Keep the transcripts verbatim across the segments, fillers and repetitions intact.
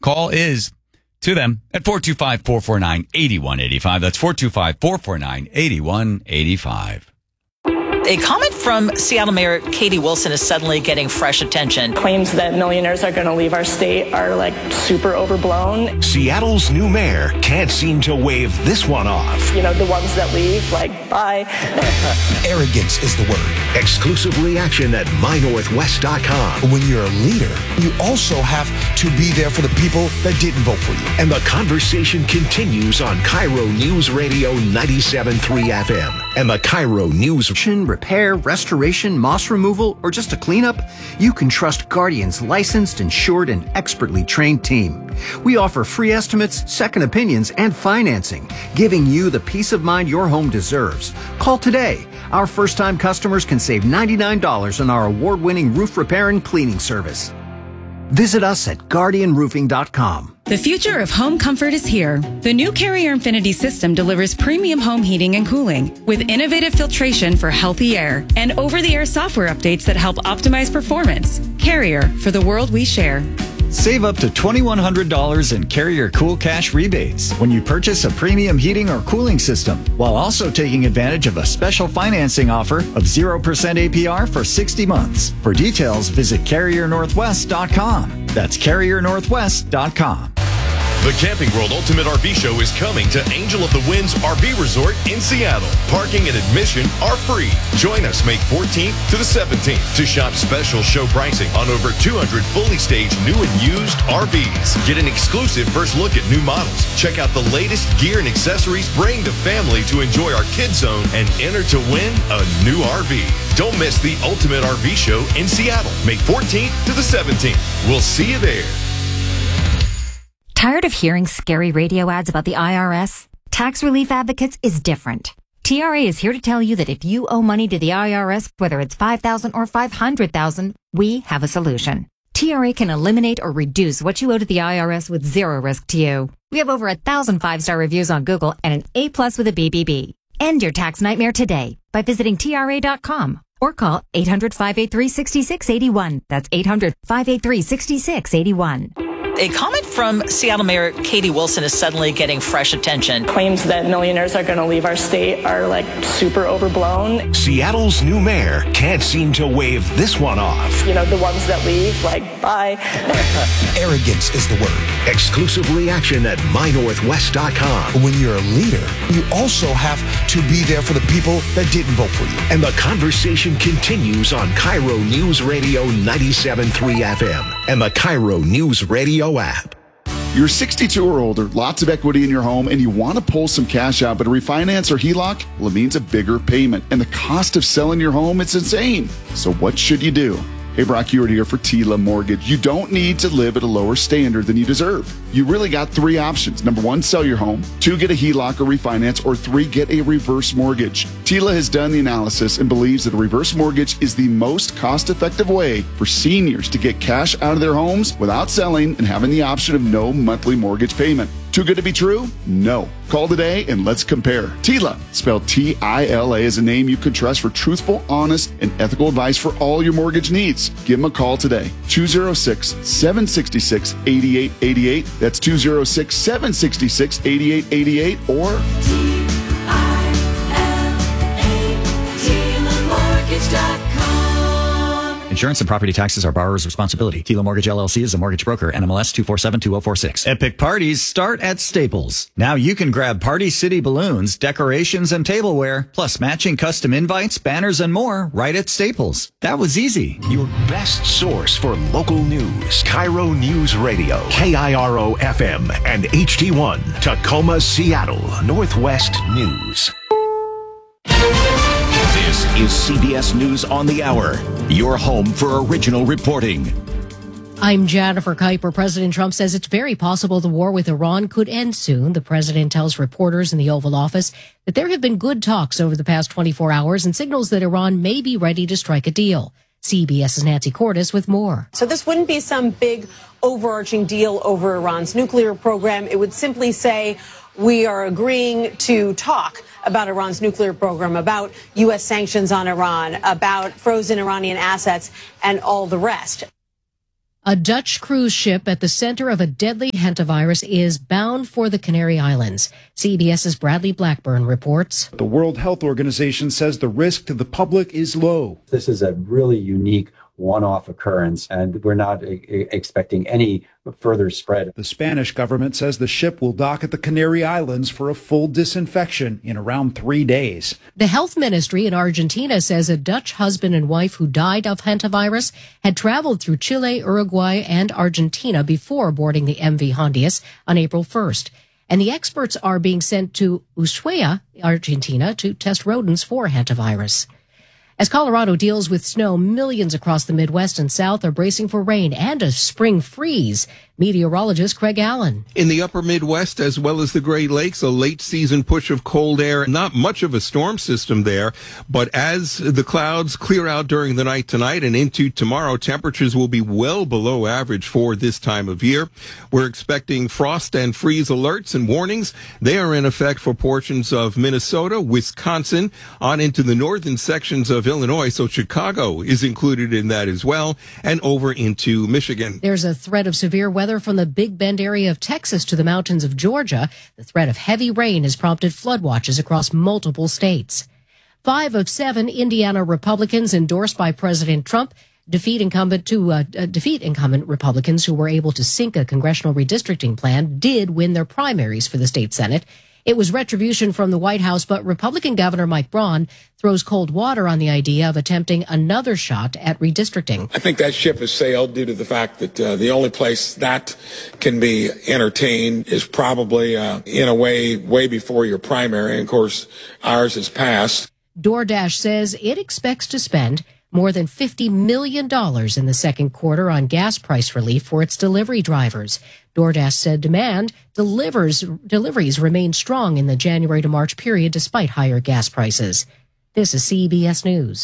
Call is to them at four two five, four four nine, eight one eight five. That's four two five, four four nine, eight one eight five. A comment from Seattle Mayor Katie Wilson is suddenly getting fresh attention. Claims that millionaires are going to leave our state are like super overblown. Seattle's new mayor can't seem to wave this one off. You know, the ones that leave, like, bye. Arrogance is the word. Exclusive reaction at my northwest dot com. When you're a leader, you also have to be there for the people that didn't vote for you. And the conversation continues on Cairo News Radio ninety-seven point three F M and the Cairo News. Repair, restoration, moss removal, or just a cleanup? You can trust Guardian's licensed, insured, and expertly trained team. We offer free estimates, second opinions, and financing, giving you the peace of mind your home deserves. Call today. Our first-time customers can save ninety-nine dollars on our award-winning roof repair and cleaning service. Visit us at guardian roofing dot com. The future of home comfort is here. The new Carrier Infinity system delivers premium home heating and cooling with innovative filtration for healthy air and over-the-air software updates that help optimize performance. Carrier, for the world we share. Save up to twenty-one hundred dollars in Carrier Cool Cash rebates when you purchase a premium heating or cooling system, while also taking advantage of a special financing offer of zero percent A P R for sixty months. For details, visit carrier northwest dot com. That's carrier northwest dot com. The Camping World Ultimate R V Show is coming to Angel of the Winds R V Resort in Seattle. Parking and admission are free. Join us May fourteenth to the seventeenth to shop special show pricing on over two hundred fully staged new and used R Vs. Get an exclusive first look at new models. Check out the latest gear and accessories. Bring the family to enjoy our Kids Zone and enter to win a new R V. Don't miss the Ultimate R V Show in Seattle, May fourteenth to the seventeenth. We'll see you there. Tired of hearing scary radio ads about the I R S? Tax Relief Advocates is different. T R A is here to tell you that if you owe money to the I R S, whether it's five thousand dollars or five hundred thousand dollars, we have a solution. T R A can eliminate or reduce what you owe to the I R S with zero risk to you. We have over a thousand five-star reviews on Google and an A plus with a B B B. End your tax nightmare today by visiting T R A dot com or call eight hundred, five eight three, six six eight one. That's eight hundred, five eight three, six six eight one. A comment from Seattle Mayor Katie Wilson is suddenly getting fresh attention. Claims that millionaires are going to leave our state are like super overblown. Seattle's new mayor can't seem to wave this one off. You know, the ones that leave, like, bye. Arrogance is the word. Exclusive reaction at my northwest dot com. When you're a leader, you also have to be there for the people that didn't vote for you. And the conversation continues on Cairo News Radio ninety-seven point three F M and the Cairo News Radio app. You're sixty-two or older, lots of equity in your home, and you want to pull some cash out, but a refinance or H E L O C, well, it means a bigger payment. And the cost of selling your home, it's insane. So what should you do? Hey, Brock Hewitt here for Tila Mortgage. You don't need to live at a lower standard than you deserve. You really got three options. Number one, sell your home. Two, get a H E L O C or refinance. Or three, get a reverse mortgage. Tila has done the analysis and believes that a reverse mortgage is the most cost-effective way for seniors to get cash out of their homes without selling and having the option of no monthly mortgage payment. Too good to be true? No. Call today and let's compare. Tila, spelled T I L A, is a name you can trust for truthful, honest, and ethical advice for all your mortgage needs. Give them a call today. two oh six, seven six six, eight eight eight eight. That's two oh six, seven six six, eight eight eight eight or T I L A, Tila Mortgage dot com. Insurance and property taxes are borrower's responsibility. Tila Mortgage L L C is a mortgage broker. N M L S two four seven two zero four six. Epic parties start at Staples. Now you can grab Party City balloons, decorations, and tableware, plus matching custom invites, banners, and more right at Staples. That was easy. Your best source for local news. Cairo News Radio. K I R O F M and H D one. Tacoma, Seattle. Northwest News. This is C B S News on the Hour, your home for original reporting. I'm Jennifer Kuiper. President Trump says it's very possible the war with Iran could end soon. The president tells reporters in the Oval Office that there have been good talks over the past twenty-four hours and signals that Iran may be ready to strike a deal. CBS's Nancy Cordes with more. So this wouldn't be some big overarching deal over Iran's nuclear program. It would simply say we are agreeing to talk about Iran's nuclear program, about U S sanctions on Iran, about frozen Iranian assets, and all the rest. A Dutch cruise ship at the center of a deadly hantavirus is bound for the Canary Islands. CBS's Bradley Blackburn reports. The World Health Organization says the risk to the public is low. This is a really unique one-off occurrence, and we're not e- expecting any further spread. The Spanish government says the ship will dock at the Canary Islands for a full disinfection in around three days. The health ministry in Argentina says a Dutch husband and wife who died of hantavirus had traveled through Chile, Uruguay, and Argentina before boarding the M V Hondias on April first. And the experts are being sent to Ushuaia, Argentina, to test rodents for hantavirus. As Colorado deals with snow, millions across the Midwest and South are bracing for rain and a spring freeze. Meteorologist Craig Allen. In the upper Midwest, as well as the Great Lakes, a late season push of cold air. Not much of a storm system there, but as the clouds clear out during the night tonight and into tomorrow, temperatures will be well below average for this time of year. We're expecting frost and freeze alerts and warnings. They are in effect for portions of Minnesota, Wisconsin, on into the northern sections of Illinois, so Chicago is included in that as well, and over into Michigan. There's a threat of severe weather from the Big Bend area of Texas to the mountains of Georgia. The threat of heavy rain has prompted flood watches across multiple states. Five of seven Indiana Republicans endorsed by President Trump defeat incumbent to uh, defeat incumbent Republicans who were able to sink a congressional redistricting plan did win their primaries for the state Senate. It was retribution from the White House, but Republican Governor Mike Braun throws cold water on the idea of attempting another shot at redistricting. I think that ship has sailed due to the fact that uh, the only place that can be entertained is probably uh, in a way way before your primary. And of course, ours has passed. DoorDash says it expects to spend more than fifty million dollars in the second quarter on gas price relief for its delivery drivers. DoorDash said demand delivers, deliveries remained strong in the January to March period despite higher gas prices. This is C B S News.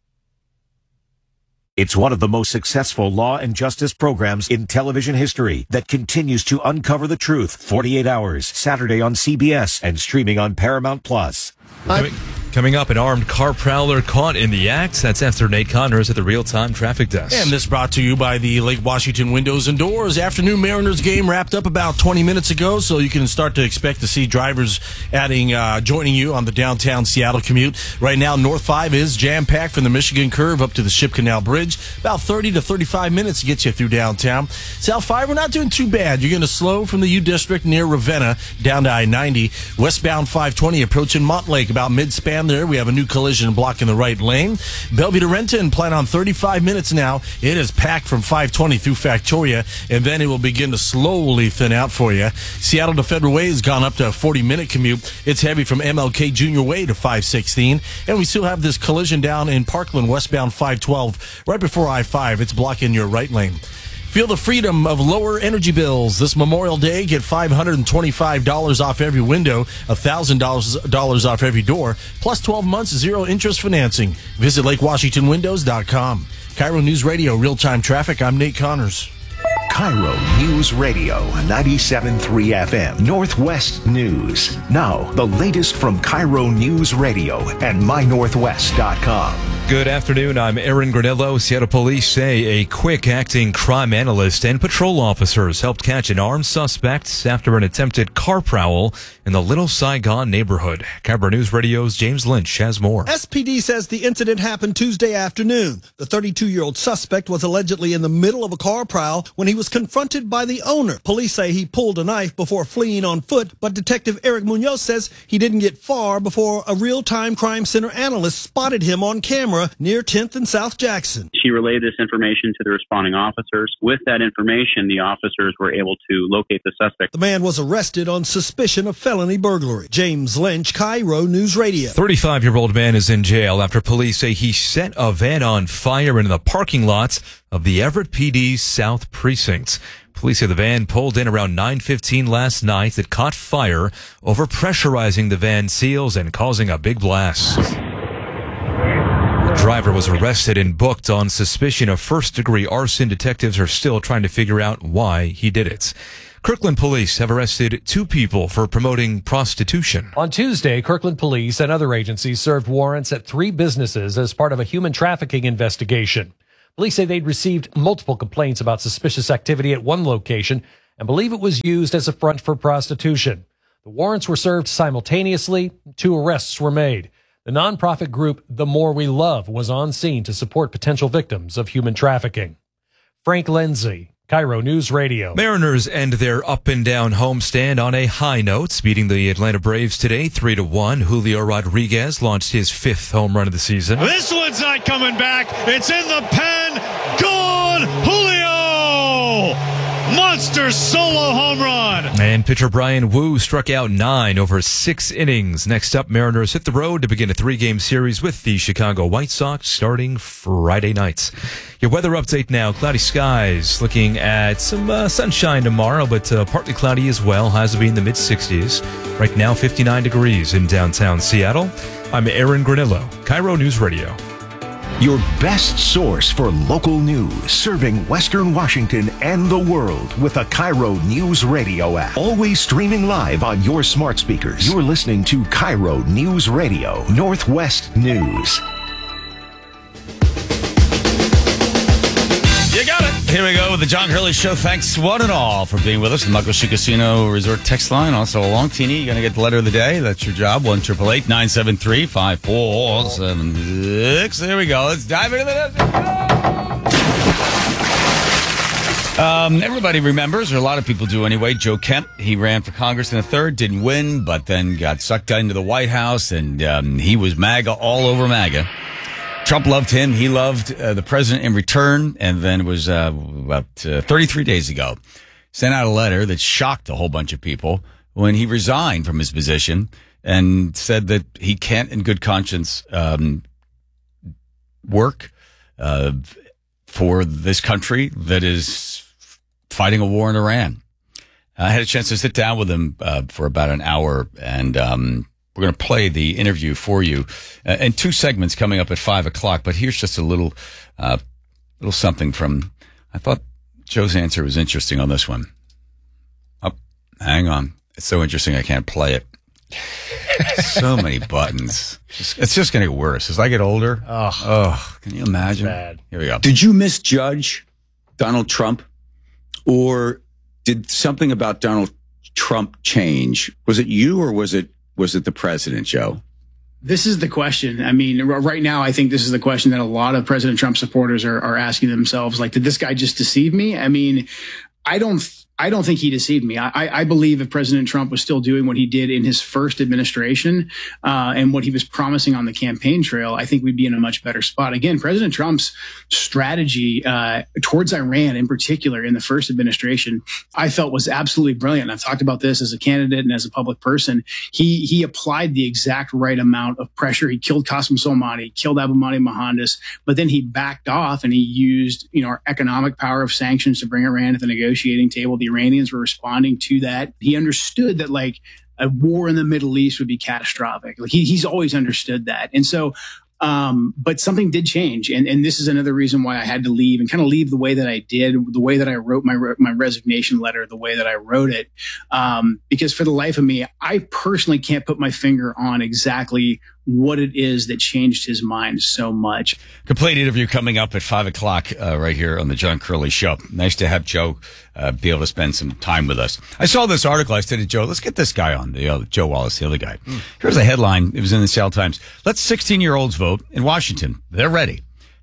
It's one of the most successful law and justice programs in television history that continues to uncover the truth forty-eight hours, Saturday on C B S and streaming on Paramount Plus. Coming, coming up, an armed car prowler caught in the act. That's after Nate Connors at the real-time traffic desk. And this brought to you by the Lake Washington Windows and Doors. Afternoon Mariners game wrapped up about twenty minutes ago, so you can start to expect to see drivers adding, uh, joining you on the downtown Seattle commute. Right now, North five is jam-packed from the Michigan Curve up to the Ship Canal Bridge. About thirty to thirty-five minutes to get you through downtown. South five, we're not doing too bad. You're going to slow from the U District near Ravenna down to I ninety. Westbound five twenty approaching Montlake, about mid-span there. We have a new collision blocking the right lane. Bellevue to Renton, plan on thirty-five minutes now. It is packed from five twenty through Factoria, and then it will begin to slowly thin out for you. Seattle to Federal Way has gone up to a forty-minute commute. It's heavy from M L K Junior Way to five sixteen, and we still have this collision down in Parkland, westbound five twelve, right before I five. It's blocking your right lane. Feel the freedom of lower energy bills. This Memorial Day, get five hundred twenty-five dollars off every window, one thousand dollars off every door, plus twelve months zero interest financing. Visit lake washington windows dot com. Cairo News Radio, real-time traffic. I'm Nate Connors. Cairo News Radio, ninety-seven point three F M, Northwest News. Now, the latest from Cairo News Radio and my northwest dot com. Good afternoon. I'm Aaron Granello. Seattle police say a quick-acting crime analyst and patrol officers helped catch an armed suspect after an attempted car prowl in the Little Saigon neighborhood. Cairo News Radio's James Lynch has more. S P D says the incident happened Tuesday afternoon. The thirty-two-year-old suspect was allegedly in the middle of a car prowl when he was confronted by the owner. Police say he pulled a knife before fleeing on foot, but Detective Eric Munoz says he didn't get far before a real-time crime center analyst spotted him on camera near tenth and South Jackson. She relayed this information to the responding officers. With that information, the officers were able to locate the suspect. The man was arrested on suspicion of felony burglary. James Lynch, Cairo News Radio. thirty-five-year-old man is in jail after police say he set a van on fire in the parking lot of the Everett P D's South Precinct. Police say the van pulled in around nine fifteen last night. It caught fire, overpressurizing the van seals and causing a big blast. The driver was arrested and booked on suspicion of first-degree arson. Detectives are still trying to figure out why he did it. Kirkland police have arrested two people for promoting prostitution. On Tuesday, Kirkland police and other agencies served warrants at three businesses as part of a human trafficking investigation. Police say they'd received multiple complaints about suspicious activity at one location and believe it was used as a front for prostitution. The warrants were served simultaneously. Two arrests were made. The nonprofit group The More We Love was on scene to support potential victims of human trafficking. Frank Lindsay, Cairo News Radio. Mariners end their up and down homestand on a high note, beating the Atlanta Braves today three to one. Julio Rodriguez launched his fifth home run of the season. This one's not coming back. It's in the pen. Gone. Julio. Monster solo home run. And pitcher Brian Wu struck out nine over six innings. Next up, Mariners hit the road to begin a three-game series with the Chicago White Sox starting Friday nights. Your weather update now. Cloudy skies. Looking at some uh, sunshine tomorrow, but uh, partly cloudy as well. Highs will be in the mid-sixties. Right now, fifty-nine degrees in downtown Seattle. I'm Aaron Granillo, Cairo News Radio. Your best source for local news, serving Western Washington and the world with a Cairo News Radio app. Always streaming live on your smart speakers. You're listening to Cairo News Radio, Northwest News. You got it. Here we go with the John Hurley Show. Thanks one and all for being with us. The Muckleshoot Casino Resort text line. Also along, Teeny, you're going to get the letter of the day. That's your job. one eight eight eight nine seven three five four seven six. There we go. Let's dive into the Um, everybody remembers, or a lot of people do anyway, Joe Kemp. He ran for Congress in the third, didn't win, but then got sucked into the White House, and um, he was MAGA all over MAGA. Trump loved him. He loved uh, the president in return. And then it was uh, about uh, thirty-three days ago, sent out a letter that shocked a whole bunch of people when he resigned from his position and said that he can't in good conscience um, work uh, for this country that is fighting a war in Iran. I had a chance to sit down with him uh, for about an hour, and um we're going to play the interview for you uh, in two segments coming up at five o'clock. But here's just a little, uh, little something from, I thought Joe's answer was interesting on this one. Oh, hang on. It's so interesting I can't play it. So many buttons. It's just going to get worse. As I get older, oh, oh can you imagine? Bad. Here we go. Did you misjudge Donald Trump? Or did something about Donald Trump change? Was it you or was it Was it the president, Joe? This is the question. I mean, right now, I think this is the question that a lot of President Trump supporters are, are asking themselves. Like, did this guy just deceive me? I mean, I don't, I don't think he deceived me. I, I believe if President Trump was still doing what he did in his first administration uh, and what he was promising on the campaign trail, I think we'd be in a much better spot. Again, President Trump's strategy uh, towards Iran in particular in the first administration, I felt was absolutely brilliant. I've talked about this as a candidate and as a public person. He he applied the exact right amount of pressure. He killed Qasem Soleimani, killed Abu Mahdi Mohandas, but then he backed off and he used, you know, our economic power of sanctions to bring Iran to the negotiating table. The Iranians were responding to that. He understood that, like, a war in the Middle East would be catastrophic. Like he, he's always understood that. And so, um, but something did change. And, and this is another reason why I had to leave and kind of leave the way that I did, the way that I wrote my, my resignation letter, the way that I wrote it. Um, because for the life of me, I personally can't put my finger on exactly what it is that changed his mind so much. Complete interview coming up at five o'clock uh, right here on the John Curley Show. Nice to have Joe uh, be able to spend some time with us. I saw this article. I said to Joe, let's get this guy on, the other, Joe Wallace, the other guy. Mm. Here's a headline. It was in the Seattle Times. Let sixteen-year-olds vote in Washington. They're ready.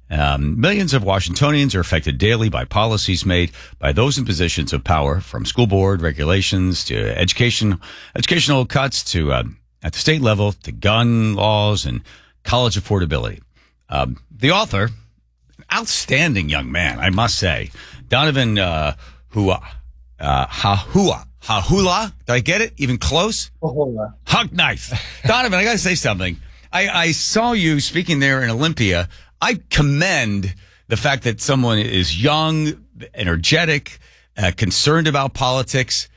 Um, millions of Washingtonians are affected daily by policies made by those in positions of power, from school board regulations to education, educational cuts to uh, at the state level, to gun laws and college affordability. Um, the author, outstanding young man, I must say, Donovan uh, Hua, uh, Hahua, Hahula. Did I get it? Even close? Hahula. Hug knife. Donovan, I got to say something. I, I saw you speaking there in Olympia. I commend the fact that someone is young, energetic, uh, concerned about politics.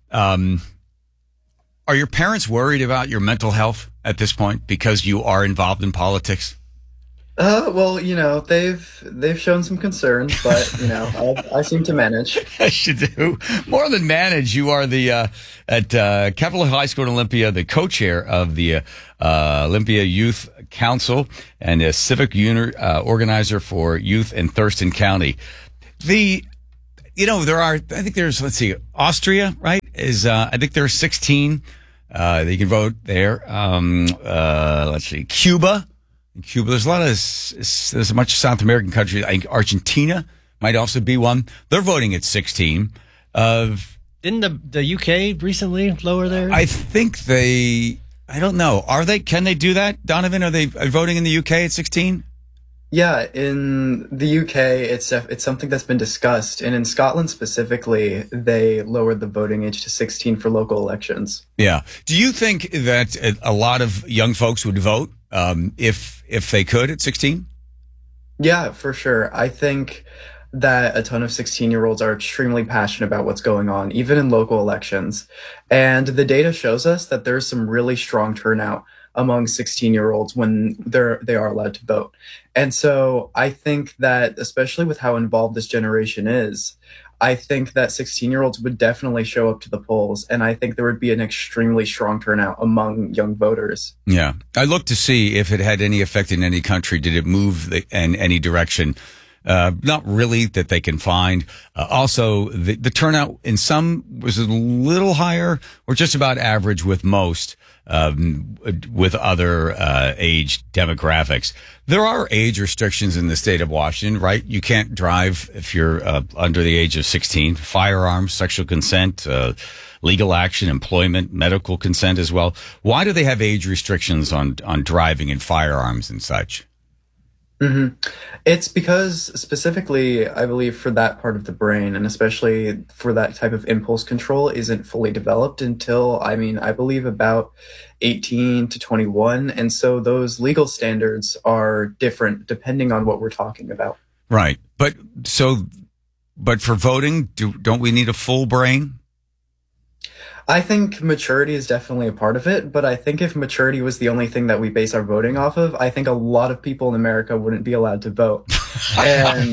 Um, Are your parents worried about your mental health at this point because you are involved in politics? Uh, well, you know, they've they've shown some concerns, but you know, I, I seem to manage. Yes, you do. More than manage, you are the uh, at uh, Capitol High School in Olympia, the co-chair of the uh, Olympia Youth council and a civic uni- uh, organizer for youth in Thurston County. The, you know, there are, I think there's, let's see, Austria, right? Is, uh, I think there's sixteen, uh, that you can vote there. Um, uh, let's see, Cuba. In Cuba, there's a lot of, there's a much South American countries. I think Argentina might also be one. They're voting at sixteen. Uh, Didn't the, the U K recently lower their? I think they, I don't know. Are they, can they do that? Donovan, are they are voting in the U K at sixteen? Yeah, in the U K, it's it's something that's been discussed, and in Scotland specifically, they lowered the voting age to sixteen for local elections. Yeah. Do you think that a lot of young folks would vote um, if if they could at sixteen? Yeah, for sure. I think that a ton of sixteen-year-olds are extremely passionate about what's going on, even in local elections. And the data shows us that there's some really strong turnout among sixteen-year-olds when they're they are allowed to vote. And so I think that, especially with how involved this generation is, I think that sixteen-year-olds would definitely show up to the polls, and I think there would be an extremely strong turnout among young voters. Yeah. I looked to see if it had any effect in any country. Did it move the, in any direction? Uh, not really that they can find. Uh, also, the, the turnout in some was a little higher or just about average with most, um, with other, uh, age demographics. There are age restrictions in the state of Washington, right? You can't drive if you're, uh, under the age of sixteen. Firearms, sexual consent, uh, legal action, employment, medical consent as well. Why do they have age restrictions on, on driving and firearms and such? Mm-hmm. It's because specifically, I believe, for that part of the brain, and especially for that type of impulse control, isn't fully developed until, I mean, I believe about eighteen to twenty-one. And so those legal standards are different depending on what we're talking about. Right. But so, but for voting, do, don't we need a full brain? I think maturity is definitely a part of it, but I think if maturity was the only thing that we base our voting off of, I think a lot of people in America wouldn't be allowed to vote. And,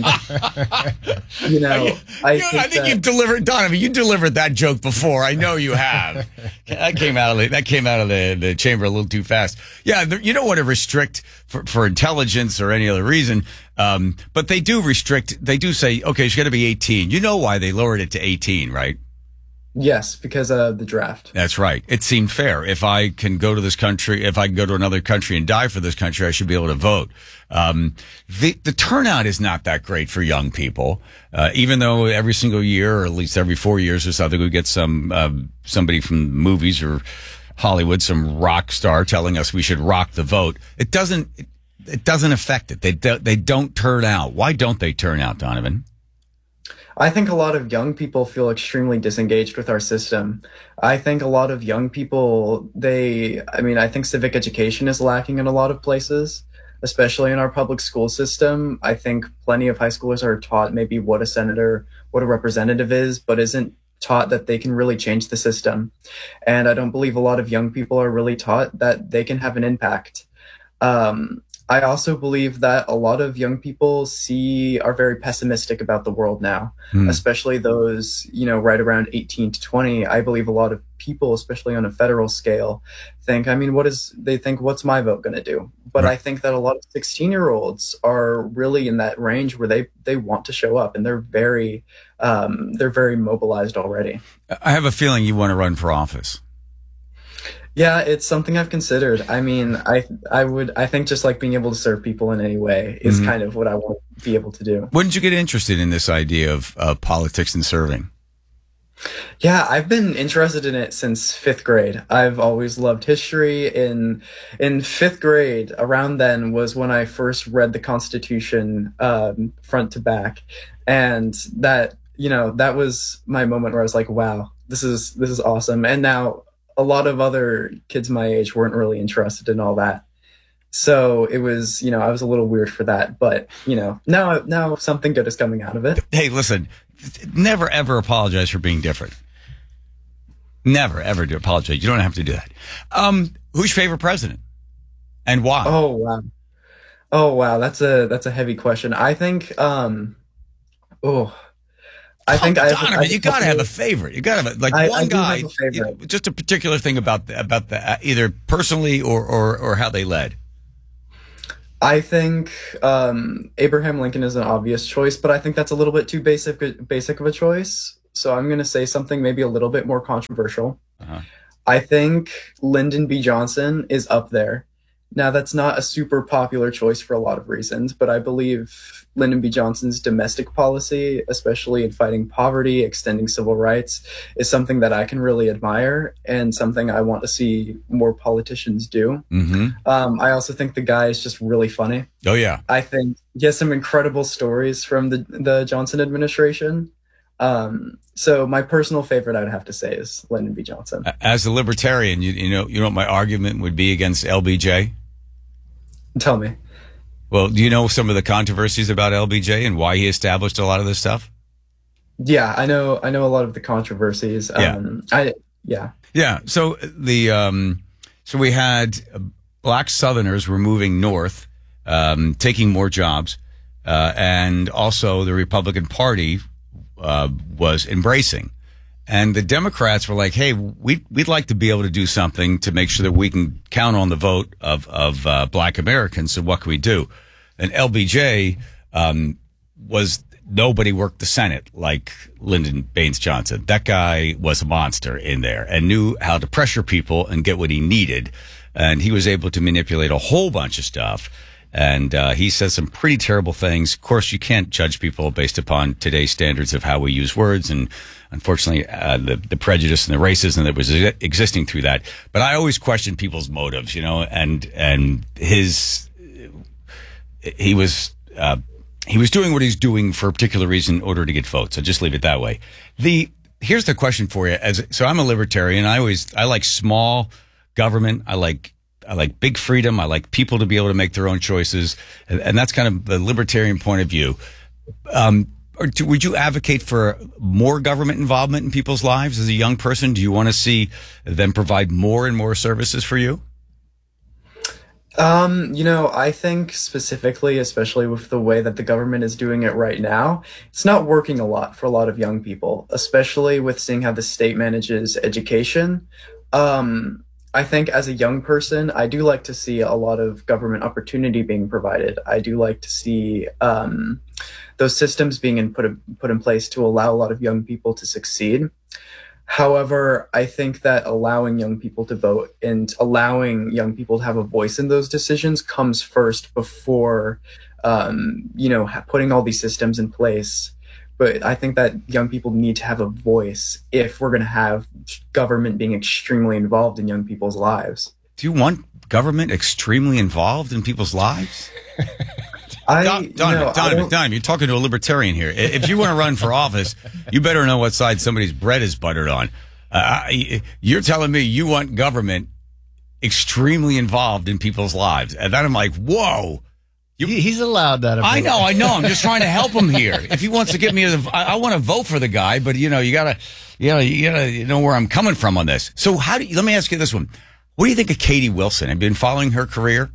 you know, you, I you, think, I think that, you've delivered, Donovan, you delivered that joke before. I know you have. that came out of the, that came out of the, the chamber a little too fast. Yeah, you don't want to restrict for, for intelligence or any other reason. Um, but they do restrict, they do say, okay, she's got to be eighteen. You know why they lowered it to eighteen, right? Yes, because of the draft. That's right. It seemed fair. If I can go to this country, if I can go to another country and die for this country, I should be able to vote. Um, the, the turnout is not that great for young people, uh, even though every single year, or at least every four years or something, we get some, uh, somebody from movies or Hollywood, some rock star telling us we should rock the vote. It doesn't, it, it doesn't affect it. They, they don't turn out. Why don't they turn out, Donovan? I think a lot of young people feel extremely disengaged with our system. I think a lot of young people, they, I mean, I think civic education is lacking in a lot of places, especially in our public school system. I think plenty of high schoolers are taught maybe what a senator, what a representative is, but isn't taught that they can really change the system. And I don't believe a lot of young people are really taught that they can have an impact. Um, I also believe that a lot of young people see are very pessimistic about the world now, mm. especially those, you know, right around eighteen to twenty. I believe a lot of people, especially on a federal scale, think, I mean, what is, they think, what's my vote going to do? But right. I think that a lot of sixteen year olds are really in that range where they, they want to show up, and they're very, um, they're very mobilized already. I have a feeling you want to run for office. Yeah, it's something I've considered. I mean, I I would I think just like being able to serve people in any way is mm-hmm. kind of what I want to be able to do. When did you get interested in this idea of uh, politics and serving? Yeah, I've been interested in it since fifth grade. I've always loved history. In in fifth grade, around then was when I first read the Constitution um, front to back, and that you know that was my moment where I was like, wow, this is this is awesome. And now a lot of other kids my age weren't really interested in all that. So it was, you know, I was a little weird for that, but you know, now, now something good is coming out of it. Hey, listen, never ever apologize for being different. Never ever do apologize. You don't have to do that. Um, who's your favorite president and why? Oh, wow. Oh, wow. That's a, that's a heavy question. I think, um, oh, I think oh, I, Donovan, I, you got to have a favorite. You got to have a, like I, one I guy, a you know, just a particular thing about the, about the, uh, either personally or, or, or how they led. I think um, Abraham Lincoln is an obvious choice, but I think that's a little bit too basic basic of a choice. So I'm going to say something maybe a little bit more controversial. Uh-huh. I think Lyndon B. Johnson is up there. Now, that's not a super popular choice for a lot of reasons, but I believe Lyndon B. Johnson's domestic policy, especially in fighting poverty, extending civil rights, is something that I can really admire and something I want to see more politicians do. Mm-hmm. Um, I also think the guy is just really funny. Oh, yeah. I think he has some incredible stories from the, the Johnson administration. Um, so my personal favorite, I'd have to say, is Lyndon B. Johnson. As a libertarian, you, you know, you know what my argument would be against L B J? Tell me. Well, do you know some of the controversies about L B J and why he established a lot of this stuff? Yeah, I know. I know a lot of the controversies. Um, yeah. I yeah. Yeah. So the um, so we had uh, black Southerners were moving north, um, taking more jobs, uh, and also the Republican Party uh, was embracing. And the Democrats were like, hey, we'd, we'd like to be able to do something to make sure that we can count on the vote of, of uh, black Americans. So what can we do? And L B J um, was, nobody worked the Senate like Lyndon Baines Johnson. That guy was a monster in there and knew how to pressure people and get what he needed. And he was able to manipulate a whole bunch of stuff. And uh, he says some pretty terrible things. Of course, you can't judge people based upon today's standards of how we use words. And unfortunately, uh, the, the prejudice and the racism that was existing through that. But I always question people's motives, you know, and and his, he was, uh, he was doing what he's doing for a particular reason in order to get votes. So just leave it that way. The, here's the question for you. As so I'm a libertarian. I always, I like small government. I like, I like big freedom. I like people to be able to make their own choices. And, and that's kind of the libertarian point of view. Um, or do, would you advocate for more government involvement in people's lives as a young person? Do you want to see them provide more and more services for you? Um, you know, I think specifically, especially with the way that the government is doing it right now, it's not working a lot for a lot of young people, especially with seeing how the state manages education. Um, I think as a young person, I do like to see a lot of government opportunity being provided. I do like to see um, those systems being in, put, put in place to allow a lot of young people to succeed. However, I think that allowing young people to vote and allowing young people to have a voice in those decisions comes first before, um, you know, putting all these systems in place. But I think that young people need to have a voice if we're going to have government being extremely involved in young people's lives. Do you want government extremely involved in people's lives? I, Don, Donovan, you know, Donovan, Donovan, you're talking to a libertarian here. If you want to run for office, you better know what side somebody's bread is buttered on. Uh, you're telling me you want government extremely involved in people's lives. And then I'm like, whoa. You, He's allowed that. I know, I know. I'm just trying to help him here. If he wants to get me, a, I, I want to vote for the guy, but you know, you gotta, you know, you gotta know where I'm coming from on this. So how do you, let me ask you this one. What do you think of Katie Wilson? Have you been following her career?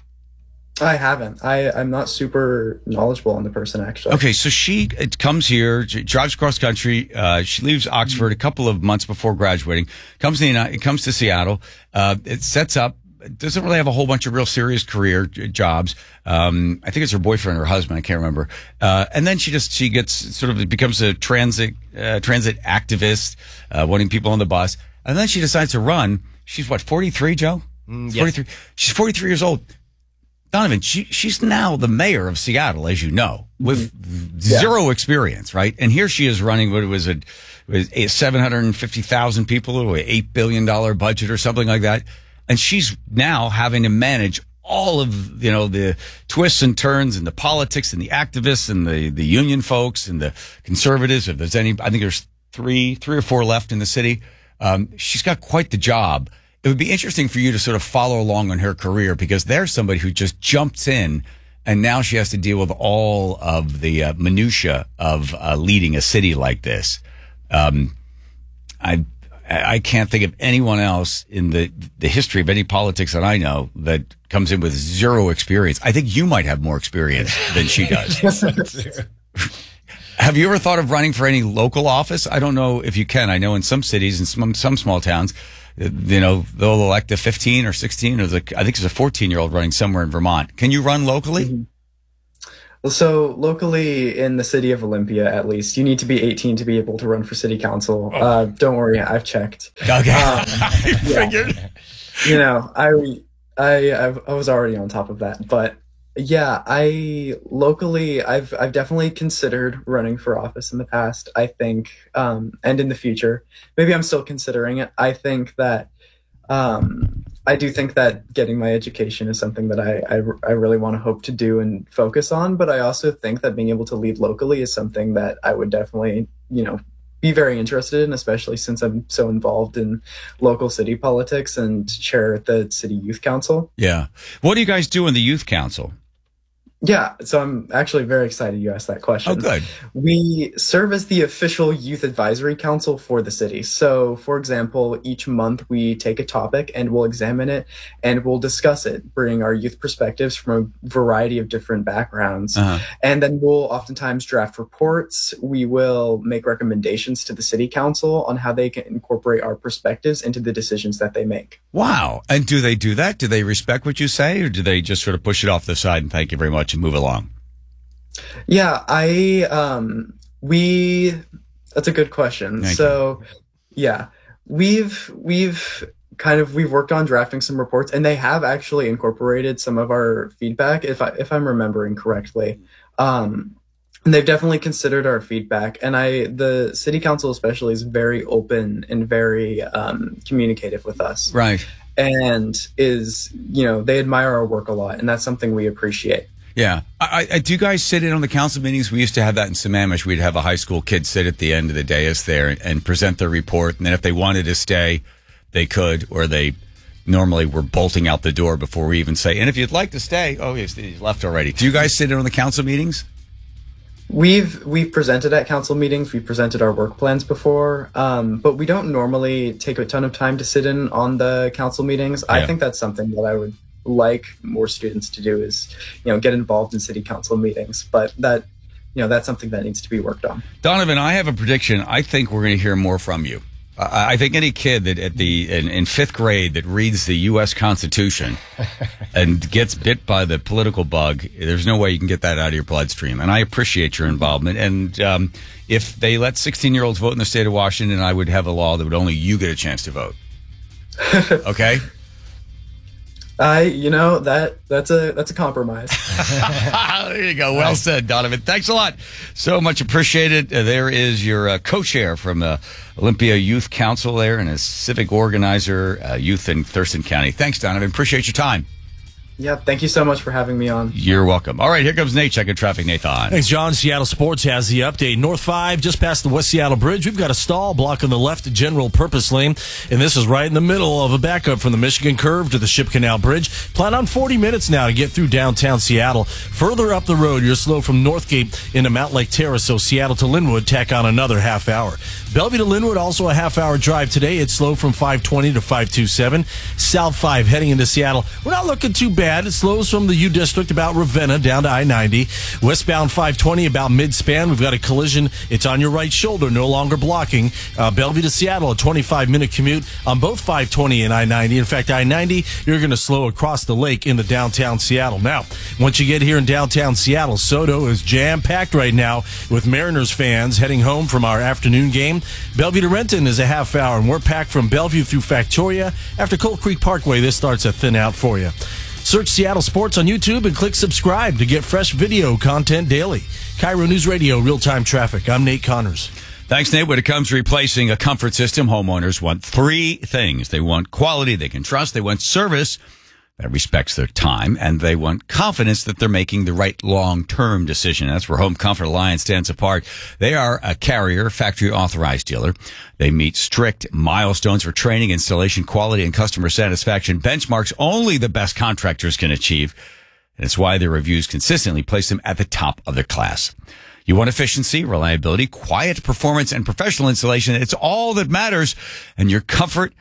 I haven't. I, I'm not super knowledgeable on the person, actually. Okay, so she it comes here, drives across country. Uh, she leaves Oxford a couple of months before graduating. Comes to it comes to Seattle. Uh, it sets up. Doesn't really have a whole bunch of real serious career jobs. Um, I think it's her boyfriend or husband. I can't remember. Uh, and then she just she gets sort of becomes a transit uh, transit activist, uh, wanting people on the bus. And then she decides to run. She's what, forty-three, Joe? Mm, yes. forty-three. She's forty-three years old. Donovan, she, she's now the mayor of Seattle, as you know, with yeah. zero experience, right? And here she is running what was it, was seven hundred fifty thousand people, or eight billion dollars budget or something like that. And she's now having to manage all of, you know, the twists and turns and the politics and the activists and the, the union folks and the conservatives. If there's any, I think there's three, three or four left in the city. Um, she's got quite the job. It would be interesting for you to sort of follow along on her career, because there's somebody who just jumps in and now she has to deal with all of the uh, minutia of uh, leading a city like this. Um, I, I can't think of anyone else in the, the history of any politics that I know that comes in with zero experience. I think you might have more experience than she does. Have you ever thought of running for any local office? I don't know if you can. I know in some cities and some, some small towns, you know, they'll elect a fifteen or sixteen, or the, I think there's a fourteen year old running somewhere in Vermont. Can you run locally? Mm-hmm. Well, so locally in the city of Olympia, at least, you need to be eighteen to be able to run for city council. Oh. Uh, don't worry, I've checked. Okay. Um, I yeah. figured. You know, I, I, I've, I was already on top of that, but yeah, I locally, I've, I've definitely considered running for office in the past. I think, um, and in the future, maybe I'm still considering it. I think that, um, I do think that getting my education is something that I, I, I really want to hope to do and focus on. But I also think that being able to lead locally is something that I would definitely, you know, be very interested in, especially since I'm so involved in local city politics and chair the city youth council. Yeah. What do you guys do in the youth council? Yeah, so I'm actually very excited you asked that question. Oh, good. We serve as the official youth advisory council for the city. So, for example, each month we take a topic and we'll examine it and we'll discuss it, bring our youth perspectives from a variety of different backgrounds. Uh-huh. And then we'll oftentimes draft reports. We will make recommendations to the city council on how they can incorporate our perspectives into the decisions that they make. Wow. And do they do that? Do they respect what you say, or do they just sort of push it off the side and thank you very much and move along? Yeah, I, um, we, that's a good question. Thank so, yeah, we've, we've kind of, we've worked on drafting some reports, and they have actually incorporated some of our feedback, if I, if I'm remembering correctly. Um, and they've definitely considered our feedback, and I, the city council especially is very open and very, um, communicative with us. Right. And is, you know, they admire our work a lot, and that's something we appreciate. Yeah. I, I, do you guys sit in on the council meetings? We used to have that in Sammamish. We'd have a high school kid sit at the end of the dais there and, and present their report. And then if they wanted to stay, they could, or they normally were bolting out the door before we even say, and if you'd like to stay, oh, he's, he's left already. Do you guys sit in on the council meetings? We've we've presented at council meetings. We've presented our work plans before, um, but we don't normally take a ton of time to sit in on the council meetings. Yeah. I think that's something that I would like more students to do, is, you know, get involved in city council meetings. But that, you know, that's something that needs to be worked on. Donovan, I have a prediction. I think we're going to hear more from you. I I think any kid that at the in, in fifth grade that reads the U S Constitution and gets bit by the political bug, there's no way you can get that out of your bloodstream. And I appreciate your involvement. And um, if they let sixteen-year-olds vote in the state of Washington, I would have a law that would only you get a chance to vote. Okay? I, you know, that that's a that's a compromise. There you go. Well said, Donovan. Thanks a lot. So much appreciated. Uh, there is your uh, co-chair from uh, Olympia Youth Council there, and a civic organizer, uh, youth in Thurston County. Thanks, Donovan. Appreciate your time. Yeah, thank you so much for having me on. You're welcome. All right, here comes Nate checking traffic. Nathan. Thanks, John. Seattle Sports has the update. North five, just past the West Seattle Bridge. We've got a stall blocking the left general purpose lane, and this is right in the middle of a backup from the Michigan Curve to the Ship Canal Bridge. Plan on forty minutes now to get through downtown Seattle. Further up the road, you're slow from Northgate into Mount Lake Terrace, so Seattle to Linwood, tack on another half hour. Bellevue to Linwood, also a half hour drive today. It's slow from five twenty to five twenty-seven. South five heading into Seattle. We're not looking too bad. It slows from the U District about Ravenna down to I ninety. Westbound five twenty about mid-span. We've got a collision. It's on your right shoulder, no longer blocking. Uh, Bellevue to Seattle, a twenty-five minute commute on both five twenty and I ninety. In fact, I ninety, you're going to slow across the lake into downtown Seattle. Now, once you get here in downtown Seattle, Soto is jam-packed right now with Mariners fans heading home from our afternoon game. Bellevue to Renton is a half hour, and we're packed from Bellevue through Factoria. After Cold Creek Parkway, this starts to thin out for you. Search Seattle Sports on YouTube and click subscribe to get fresh video content daily. Cairo News Radio, real-time traffic. I'm Nate Connors. Thanks, Nate. When it comes to replacing a comfort system, homeowners want three things. They want quality they can trust. They want service that respects their time, and they want confidence that they're making the right long-term decision. That's where Home Comfort Alliance stands apart. They are a Carrier factory authorized dealer. They meet strict milestones for training, installation, quality, and customer satisfaction benchmarks only the best contractors can achieve. And it's why their reviews consistently place them at the top of their class. You want efficiency, reliability, quiet performance, and professional installation. It's all that matters. And your comfort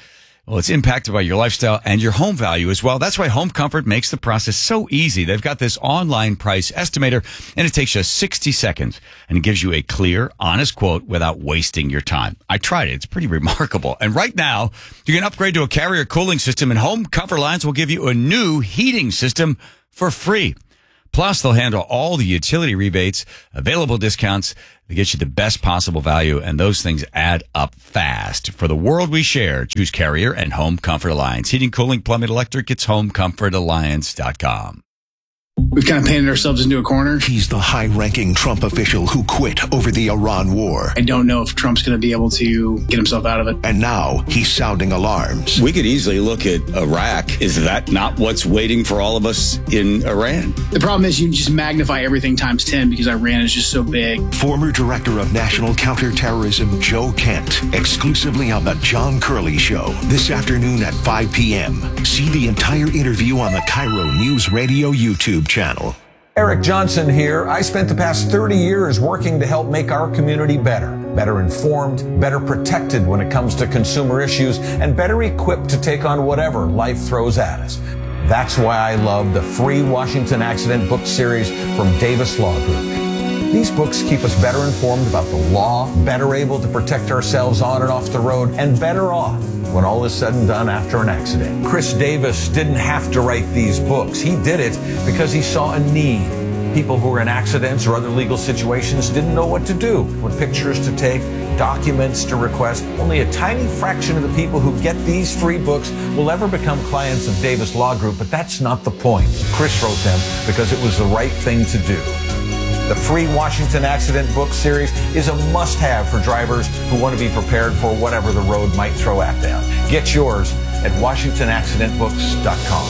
Well, it's impacted by your lifestyle and your home value as well. That's why Home Comfort makes the process so easy. They've got this online price estimator, and it takes just sixty seconds, and it gives you a clear, honest quote without wasting your time. I tried it. It's pretty remarkable. And right now, you can upgrade to a Carrier cooling system, and Home Comfort Alliance will give you a new heating system for free. Plus, they'll handle all the utility rebates, available discounts. They get you the best possible value, and those things add up fast. For the world we share, choose Carrier and Home Comfort Alliance. Heating, cooling, plumbing, electric, it's home comfort alliance dot com. We've kind of painted ourselves into a corner. He's the high-ranking Trump official who quit over the Iran war. I don't know if Trump's going to be able to get himself out of it. And now he's sounding alarms. We could easily look at Iraq. Is that not what's waiting for all of us in Iran? The problem is you just magnify everything times ten because Iran is just so big. Former Director of National Counterterrorism Joe Kent, exclusively on The John Curley Show, this afternoon at five p.m. See the entire interview on the Cairo News Radio YouTube channel. Eric Johnson here. I spent the past thirty years working to help make our community better. Better informed, better protected when it comes to consumer issues, and better equipped to take on whatever life throws at us. That's why I love the free Washington Accident book series from Davis Law Group. These books keep us better informed about the law, better able to protect ourselves on and off the road, and better off when all is said and done after an accident. Chris Davis didn't have to write these books. He did it because he saw a need. People who were in accidents or other legal situations didn't know what to do, what pictures to take, documents to request. Only a tiny fraction of the people who get these free books will ever become clients of Davis Law Group, but that's not the point. Chris wrote them because it was the right thing to do. The free Washington Accident book series is a must-have for drivers who want to be prepared for whatever the road might throw at them. Get yours at washington accident books dot com.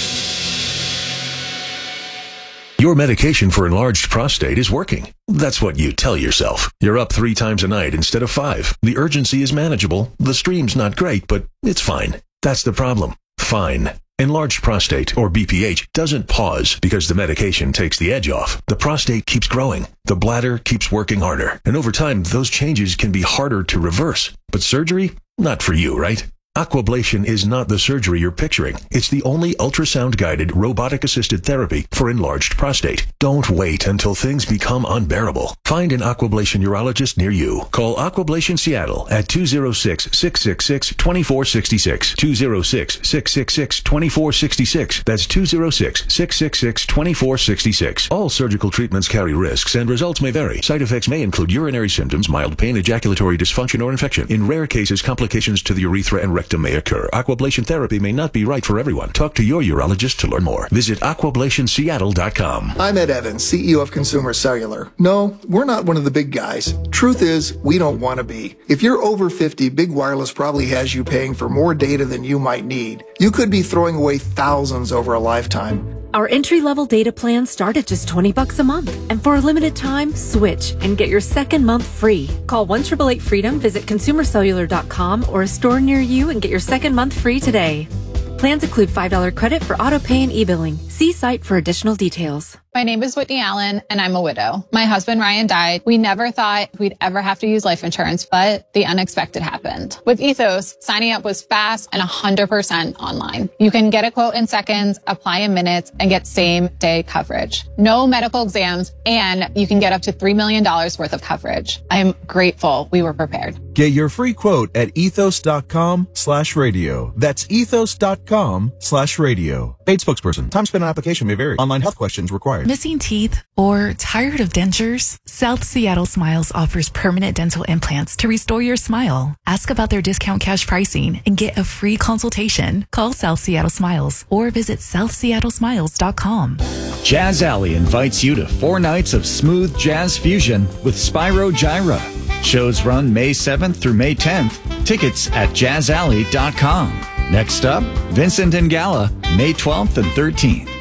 Your medication for enlarged prostate is working. That's what you tell yourself. You're up three times a night instead of five. The urgency is manageable. The stream's not great, but it's fine. That's the problem. Fine. Enlarged prostate, or B P H, doesn't pause because the medication takes the edge off. The prostate keeps growing. The bladder keeps working harder. And over time, those changes can be harder to reverse. But surgery? Not for you, right? Aquablation is not the surgery you're picturing. It's the only ultrasound-guided, robotic-assisted therapy for enlarged prostate. Don't wait until things become unbearable. Find an Aquablation urologist near you. Call Aquablation Seattle at two oh six, six six six, two four six six, two oh six, six six six, two four six six. That's two oh six, six six six, two four six six. All surgical treatments carry risks and results may vary. Side effects may include urinary symptoms, mild pain, ejaculatory dysfunction, or infection. In rare cases, complications to the urethra and rectum may occur. Aquablation therapy may not be right for everyone. Talk to your urologist to learn more. Visit aquablation seattle dot com. I'm Ed Evans, C E O of Consumer Cellular. No, we're not one of the big guys. Truth is, we don't want to be. If you're over fifty, Big Wireless probably has you paying for more data than you might need. You could be throwing away thousands over a lifetime. Our entry-level data plans start at just twenty bucks a month. And for a limited time, switch and get your second month free. Call one eight eight eight freedom, visit consumer cellular dot com or a store near you and get your second month free today. Plans include five dollars credit for auto pay and e-billing. See site for additional details. My name is Whitney Allen, and I'm a widow. My husband, Ryan, died. We never thought we'd ever have to use life insurance, but the unexpected happened. With Ethos, signing up was fast and one hundred percent online. You can get a quote in seconds, apply in minutes, and get same-day coverage. No medical exams, and you can get up to three million dollars worth of coverage. I am grateful we were prepared. Get your free quote at ethos.com slash radio. That's ethos.com slash radio. Paid spokesperson. Time spent on application may vary. Online health questions required. Missing teeth or tired of dentures? South Seattle Smiles offers permanent dental implants to restore your smile. Ask about their discount cash pricing and get a free consultation. Call South Seattle Smiles or visit south seattle smiles dot com. Jazz Alley invites you to four nights of smooth jazz fusion with Spyro Gyra. Shows run May seventh through May tenth. Tickets at jazz alley dot com. Next up, Vincent and Gala, May twelfth and thirteenth.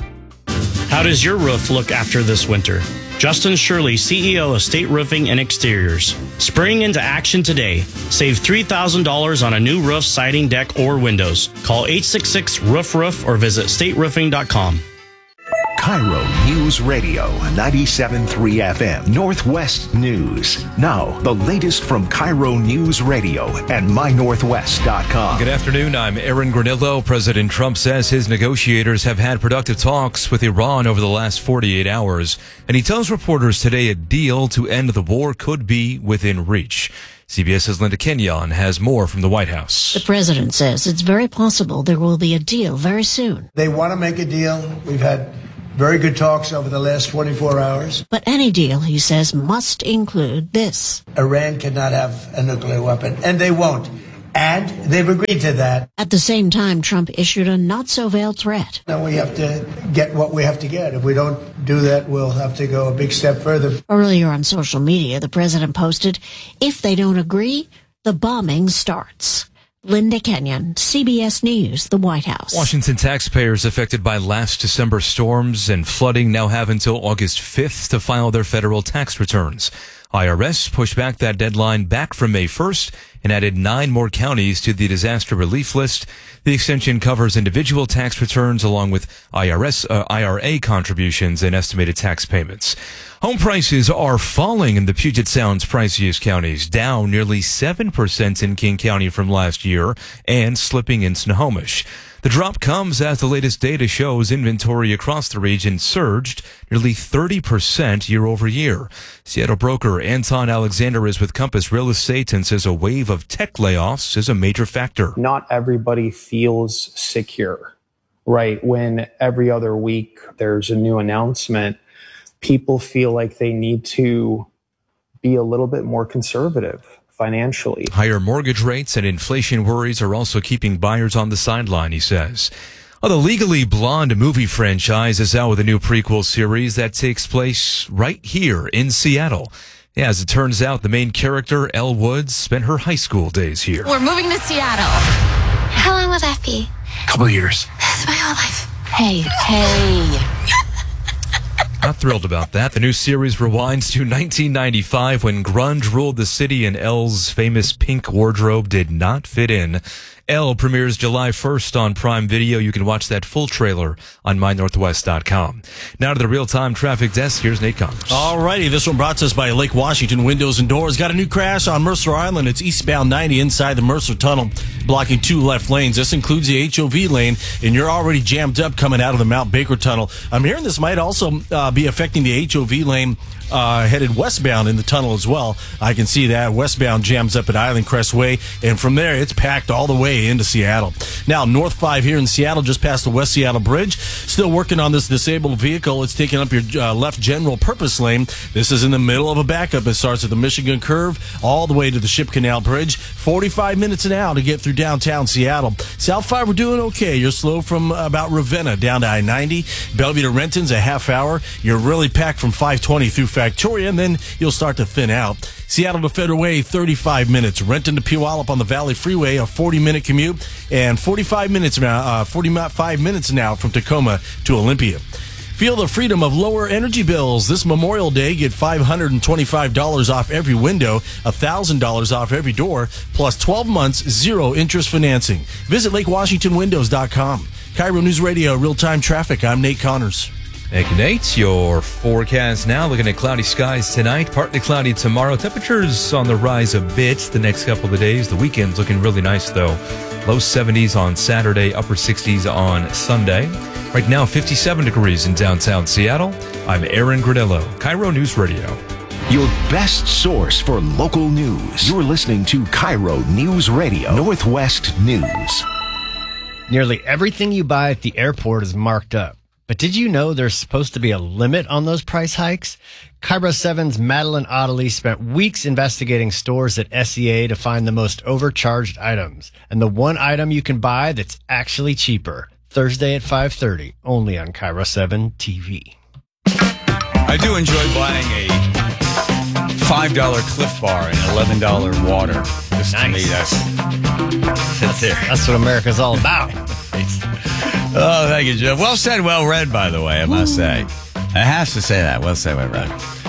How does your roof look after this winter? Justin Shirley, C E O of State Roofing and Exteriors. Spring into action today. Save three thousand dollars on a new roof, siding, deck, or windows. Call eight six six, roof roof or visit state roofing dot com. Cairo News Radio, ninety-seven point three F M, Northwest News. Now, the latest from Cairo News Radio and my northwest dot com. Good afternoon. I'm Aaron Granillo. President Trump says his negotiators have had productive talks with Iran over the last forty-eight hours, and he tells reporters today a deal to end the war could be within reach. CBS's Linda Kenyon has more from the White House. The president says it's very possible there will be a deal very soon. They want to make a deal. We've had very good talks over the last twenty-four hours. But any deal, he says, must include this. Iran cannot have a nuclear weapon, and they won't. And they've agreed to that. At the same time, Trump issued a not-so-veiled threat. Now we have to get what we have to get. If we don't do that, we'll have to go a big step further. Earlier on social media, the president posted, if they don't agree, the bombing starts. Linda Kenyon, C B S News, the White House. Washington taxpayers affected by last December storms and flooding now have until August fifth to file their federal tax returns. I R S pushed back that deadline back from May first and added nine more counties to the disaster relief list. The extension covers individual tax returns along with I R S, uh, I R A contributions and estimated tax payments. Home prices are falling in the Puget Sound's priciest counties, down nearly seven percent in King County from last year and slipping in Snohomish. The drop comes as the latest data shows inventory across the region surged nearly thirty percent year over year. Seattle broker Anton Alexander is with Compass Real Estate and says a wave of tech layoffs is a major factor. Not everybody feels secure, right? When every other week there's a new announcement, people feel like they need to be a little bit more conservative financially. Higher mortgage rates and inflation worries are also keeping buyers on the sideline, he says. Well, the Legally Blonde movie franchise is out with a new prequel series that takes place right here in Seattle. Yeah, as it turns out, the main character, Elle Woods, spent her high school days here. We're moving to Seattle. How long will that be? A couple of years. That's my whole life. Hey, hey. Not thrilled about that. The new series rewinds to nineteen ninety-five when grunge ruled the city and Elle's famous pink wardrobe did not fit in. Elle premieres July first on Prime Video. You can watch that full trailer on my northwest dot com. Now to the real-time traffic desk. Here's Nate Connors. All righty. This one brought to us by Lake Washington Windows and Doors. Got a new crash on Mercer Island. It's eastbound ninety inside the Mercer Tunnel, blocking two left lanes. This includes the H O V lane, and you're already jammed up coming out of the Mount Baker Tunnel. I'm hearing this might also uh, be affecting the H O V lane Uh, headed westbound in the tunnel as well. I can see that. Westbound jams up at Island Crest Way, and from there it's packed all the way into Seattle. Now, North five here in Seattle, just past the West Seattle Bridge. Still working on this disabled vehicle. It's taking up your uh, left general purpose lane. This is in the middle of a backup. It starts at the Michigan Curve all the way to the Ship Canal Bridge. forty-five minutes an hour to get through downtown Seattle. South five, we're doing okay. You're slow from about Ravenna down to I ninety. Bellevue to Renton's a half hour. You're really packed from five twenty through Victoria, and then you'll start to thin out. Seattle to Federal Way, thirty-five minutes. Renton to Puyallup on the Valley Freeway, a forty-minute commute, and forty-five minutes now, uh, forty-five minutes now from Tacoma to Olympia. Feel the freedom of lower energy bills. This Memorial Day, get five hundred twenty-five dollars off every window, one thousand dollars off every door, plus twelve months, zero interest financing. Visit lake washington windows dot com. Cairo News Radio, real-time traffic. I'm Nate Connors. Thank you, Nate. Your forecast now, looking at cloudy skies tonight, partly cloudy tomorrow. Temperatures on the rise a bit the next couple of days. The weekend's looking really nice, though. Low seventies on Saturday, upper sixties on Sunday. Right now, fifty-seven degrees in downtown Seattle. I'm Aaron Granillo, Cairo News Radio. Your best source for local news. You're listening to Cairo News Radio, Northwest News. Nearly everything you buy at the airport is marked up. But did you know there's supposed to be a limit on those price hikes? Cairo seven's Madeline Ottilie spent weeks investigating stores at S E A to find the most overcharged items. And the one item you can buy that's actually cheaper. Thursday at five thirty, only on Cairo seven T V. I do enjoy buying a five dollar Cliff Bar and eleven dollars water. Just nice. To me, that's, that's, that's what America's all about. Oh, thank you, Jeff. Well said, well read, by the way, I must Ooh. say. I have to say that. Well said, well read.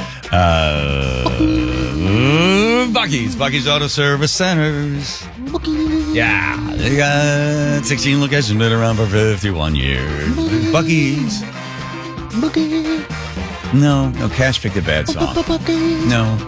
Uh, Buc-ee's. Buc-ee's Auto Service Centers. Yeah. They got sixteen locations, been around for fifty-one years. Buc-ee's. Boogie. No, no, Cash picked a bad song. No.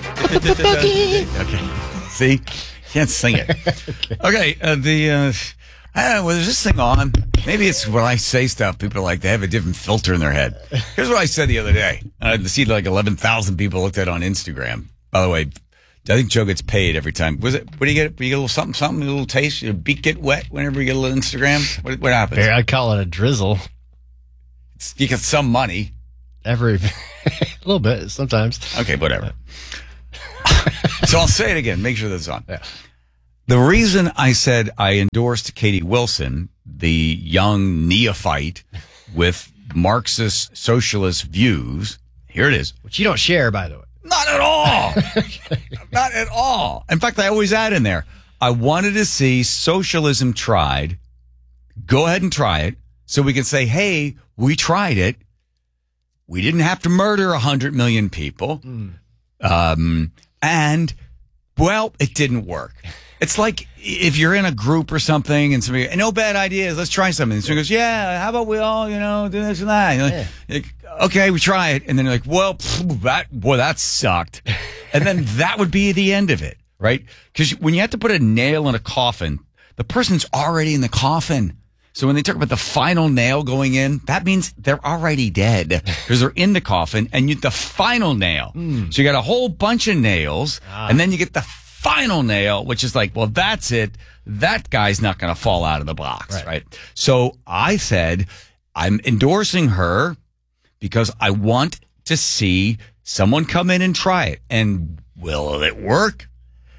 Okay. See? Can't sing it. Okay, uh, the, uh, I don't know, well, there's this thing on. Maybe it's when I say stuff, people are like, they have a different filter in their head. Here's what I said the other day. I see like eleven thousand people looked at it on Instagram. By the way, I think Joe gets paid every time. Was it, what do you get? You get a little something, something, a little taste? Your beak get wet whenever you get a little Instagram? What, what happens? I'd call it a drizzle. It's, you get some money. Every, a little bit, sometimes. Okay, whatever. So I'll say it again. Make sure that's on. Yeah. The reason I said I endorsed Katie Wilson, the young neophyte with Marxist socialist views, here it is. Which you don't share, by the way. Not at all. Not at all. In fact, I always add in there, I wanted to see socialism tried. Go ahead and try it so we can say, hey, we tried it. We didn't have to murder one hundred million people. Mm. Um, and, well, it didn't work. It's like if you're in a group or something and somebody, no bad ideas, let's try something. And somebody goes, yeah, how about we all, you know, do this and that? And yeah. like, okay, we try it. And then you're like, well, pff, that, boy, that sucked. And then that would be the end of it, right? Because when you have to put a nail in a coffin, the person's already in the coffin. So when they talk about the final nail going in, that means they're already dead because they're in the coffin and you the final nail. Mm. So you got a whole bunch of nails ah. and then you get the final nail, which is like, well, that's it. That guy's not going to fall out of the box, right. right? So I said, I'm endorsing her because I want to see someone come in and try it. And will it work?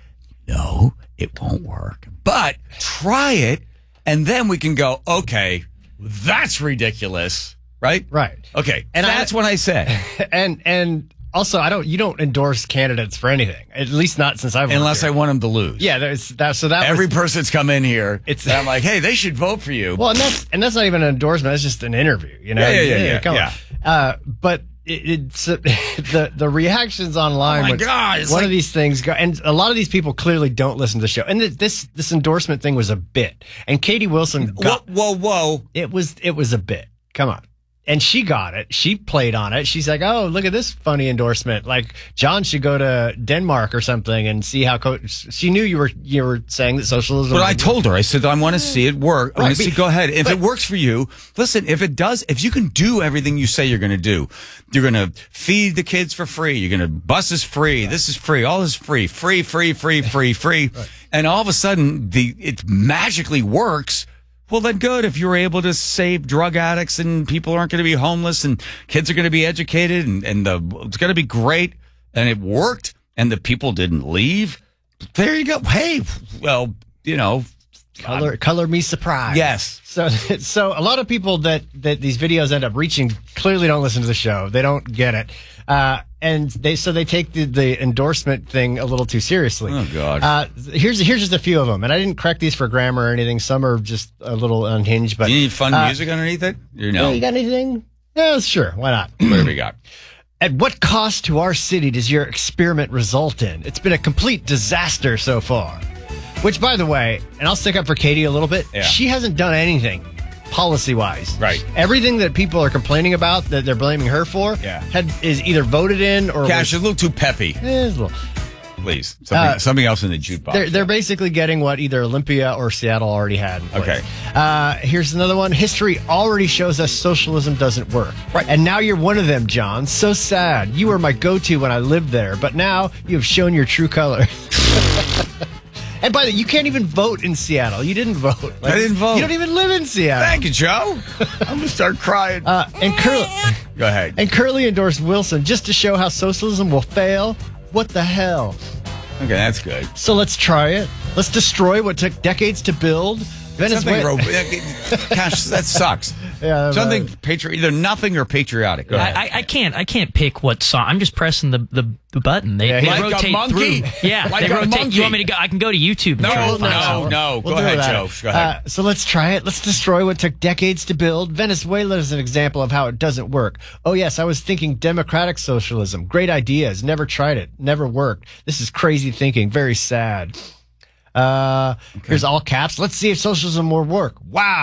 No, it won't work. But try it, and then we can go, okay, that's ridiculous, right? Right. Okay, and that's I, what I said. And and also, I don't. You don't endorse candidates for anything, at least not since I've unless here. I want them to lose. Yeah, there's that. So that every was, person's come in here. It's and I'm like, hey, they should vote for you. Well, and that's and that's not even an endorsement. It's just an interview. You know? Yeah, yeah, yeah. yeah, come yeah. on. Uh, but it, it's uh, the the reactions online. Oh my when God! One like, of these things go, and a lot of these people clearly don't listen to the show. And this this endorsement thing was a bit. And Katie Wilson, got, whoa, whoa, whoa! It was it was a bit. Come on. And she got it. She played on it. She's like, oh, look at this funny endorsement. Like, John should go to Denmark or something and see how... Co-. She knew you were you were saying that socialism... But I told her, I said, I want to see it work. I right, want to see, go ahead. If but, it works for you, listen, if it does, if you can do everything you say you're going to do, you're going to feed the kids for free, you're going to... Bus is free, right. This is free, all this is free, free, free, free, free, free. Right. And all of a sudden, the it magically works... Well, then good. If you're able to save drug addicts and people aren't going to be homeless and kids are going to be educated and, and the, it's going to be great and it worked and the people didn't leave, there you go. Hey, well, you know. Color, color me surprised. Yes. So, so a lot of people that, that these videos end up reaching clearly don't listen to the show. They don't get it. Uh, and they, so they take the, the endorsement thing a little too seriously. Oh, God. Uh, here's, here's just a few of them. And I didn't correct these for grammar or anything. Some are just a little unhinged, but. Do you need fun uh, music underneath it? You know. Yeah, you got anything? Yeah, sure. Why not? Whatever you got. At what cost to our city does your experiment result in? It's been a complete disaster so far. Which, by the way, and I'll stick up for Katie a little bit, yeah. she hasn't done anything policy-wise. Right. Everything that people are complaining about that they're blaming her for yeah. had, is either voted in or... Cash, was, a little too peppy. Eh, it's a little... Please. Something, uh, something else in the jukebox. They're, they're basically getting what either Olympia or Seattle already had in place. Okay. Uh, here's another one. History already shows us socialism doesn't work. Right. And now you're one of them, John. So sad. You were my go-to when I lived there, but now you have shown your true color. And by the way, you can't even vote in Seattle. You didn't vote. Like, I didn't vote. You don't even live in Seattle. Thank you, Joe. I'm going to start crying. Uh, and Curly, Go ahead. And Curly endorsed Wilson just to show how socialism will fail. What the hell? Okay, that's good. So let's try it. Let's destroy what took decades to build. Venezuela. Gosh, that sucks. Yeah, something patri- either nothing or patriotic. Go ahead. I, I can't. I can't pick what song. I'm just pressing the, the, the button. They, yeah, they like rotate a monkey. through. Yeah, like they a rotate. Monkey. You want me to go? I can go to YouTube. And no, try to find no, something. no. We'll go ahead, that. Joe. Go ahead. Uh, so let's try it. Let's destroy what took decades to build. Venezuela is an example of how it doesn't work. Oh yes, I was thinking democratic socialism. Great ideas. Never tried it. Never worked. This is crazy thinking. Very sad. Uh, okay. Here's all caps. Let's see if socialism will work. Wow.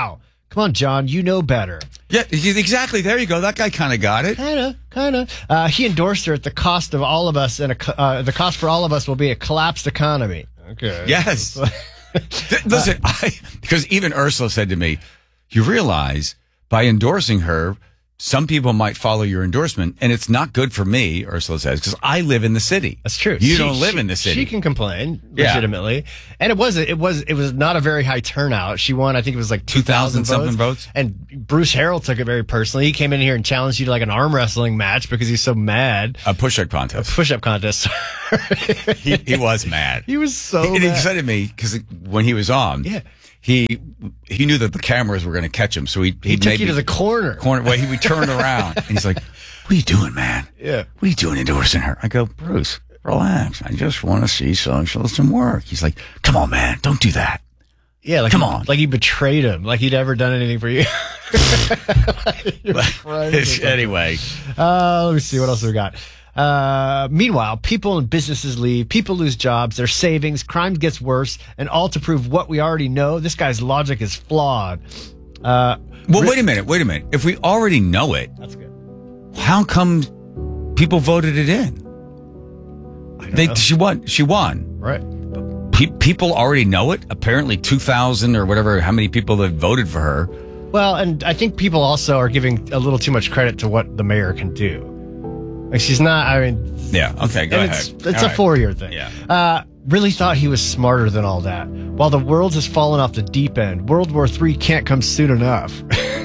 Come on, John, you know better. Yeah, exactly. There you go. That guy kind of got it. Kind of, kind of. Uh, he endorsed her at the cost of all of us, and a, uh, the cost for all of us will be a collapsed economy. Okay. Yes. Listen, I, because even Ursula said to me, you realize by endorsing her, some people might follow your endorsement, and it's not good for me, Ursula says, because I live in the city. That's true. You She- don't live she- in the city. She can complain Yeah. legitimately, and it was it was it was not a very high turnout. She won, I think it was like two thousand something votes. And Bruce Harrell took it very personally. He came in here and challenged you to like an arm wrestling match because he's so mad. A push-up contest. A push-up contest. he, he was mad. He was so And he mad. said to me, because when he was on, Yeah. he he knew that the cameras were going to catch him, so he He took you to the corner. corner. Well, he would turn around, and he's like, "What are you doing, man? Yeah. What are you doing endorsing her?" I go, "Bruce, relax. I just want to see socialism work." He's like, "Come on, man, don't do that." Yeah, like Come he, on. like he betrayed him, like he'd ever done anything for you. Your friend or something. Anyway, Uh, let me see what else we got. Uh, meanwhile, people and businesses leave, people lose jobs, their savings, crime gets worse, and all to prove what we already know. This guy's logic is flawed. Uh, well, wait a minute, wait a minute. If we already know it, that's good. How come people voted it in? They, know. she won. She won. Right. Pe- people already know it. Apparently, two thousand or whatever. How many people have voted for her? Well, and I think people also are giving a little too much credit to what the mayor can do. Like she's not. I mean, Yeah. Okay. Go and ahead. It's, it's All a right. four-year thing. Yeah. Uh, really thought he was smarter than all that. While the world has fallen off the deep end, World War Three can't come soon enough.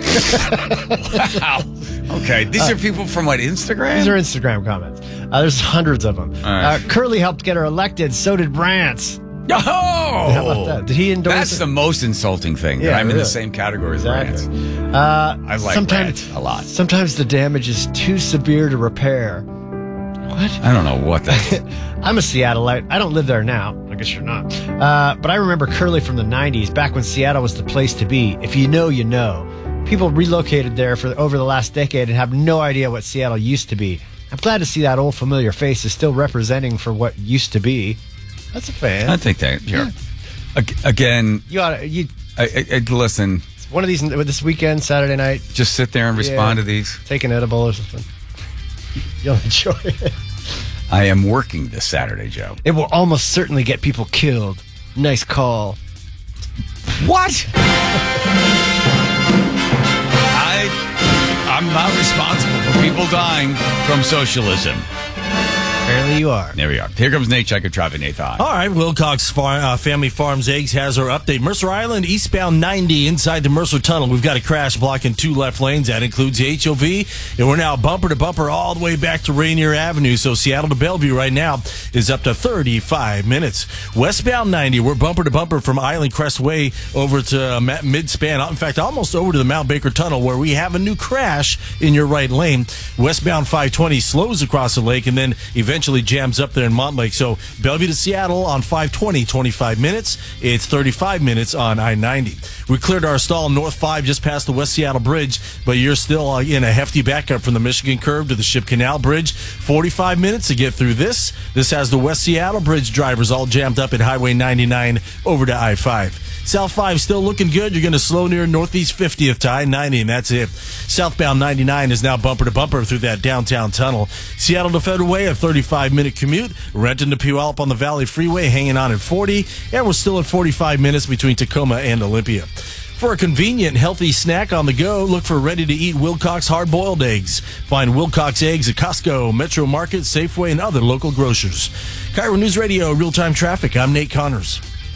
Wow. Okay. These are people from what, Instagram? These are Instagram comments. Uh, there's hundreds of them. All right. Uh, Curly helped get her elected. So did Brantz. Oh! How about that? Did he endorse That's it? the most insulting thing. that Yeah, I'm in really. the same category as Exactly. Rants. Uh, I like sometimes, Rants a lot. Sometimes the damage is too severe to repair. What? I don't know what that. I'm a Seattleite. I don't live there now. I guess you're not. Uh, but I remember Curly from the nineties, back when Seattle was the place to be. If you know, you know. People relocated there for over the last decade and have no idea what Seattle used to be. I'm glad to see that old familiar face is still representing for what used to be. That's a fan. I think that. Sure. Ag- Again, You ought to, you I, I, I- listen. one of these this weekend, Saturday night. Just sit there and respond Yeah. to these. Take an edible or something. You'll enjoy it. I am working this Saturday, Joe. It will almost certainly get people killed. Nice call. What? I, I'm not responsible for people dying from socialism. Apparently you are. There we are. Here comes Nate Check of Traffic, Nate High. All right, Wilcox Farm, uh, Family Farms Eggs has our update. Mercer Island, eastbound ninety, inside the Mercer Tunnel. We've got a crash blocking two left lanes. That includes the H O V, and we're now bumper to bumper all the way back to Rainier Avenue. So Seattle to Bellevue right now is up to thirty-five minutes. Westbound ninety, we're bumper to bumper from Island Crest Way over to uh, Ma- mid-span. In fact, almost over to the Mount Baker Tunnel, where we have a new crash in your right lane. Westbound five twenty slows across the lake and then eventually jams up there in Montlake. So Bellevue to Seattle on five twenty, twenty-five minutes. It's thirty-five minutes on I ninety. We cleared our stall north five just past the West Seattle Bridge, but you're still uh, in a hefty backup from the Michigan Curve to the Ship Canal Bridge. forty-five minutes to get through this. This has the West Seattle Bridge drivers all jammed up at Highway ninety-nine over to I five. South five still looking good. You're going to slow near Northeast fiftieth to I ninety, and that's it. Southbound ninety-nine is now bumper to bumper through that downtown tunnel. Seattle to Federal Way, a thirty-five minute commute. Renton to Puyallup on the Valley Freeway, hanging on at forty. And we're still at forty-five minutes between Tacoma and Olympia. For a convenient, healthy snack on the go, look for ready-to-eat Wilcox hard-boiled eggs. Find Wilcox eggs at Costco, Metro Market, Safeway, and other local grocers. Cairo News Radio, real-time traffic. I'm Nate Connors.